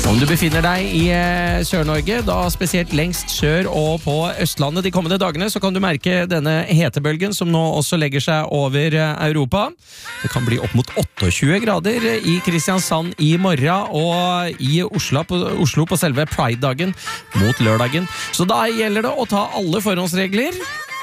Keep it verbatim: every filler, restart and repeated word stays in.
Om du befinner deg i eh, Sør-Norge, da spesielt lengst sør og på Østlandet de kommende dagene, så kan du merke denne hetebølgen som nå også legger seg over eh, Europa. Det kan bli opp mot tjueåtte grader i Kristiansand i morgen og i Oslo på, Oslo på selve Pride-dagen mot lørdagen. Så da gjelder det å ta alle forhåndsregler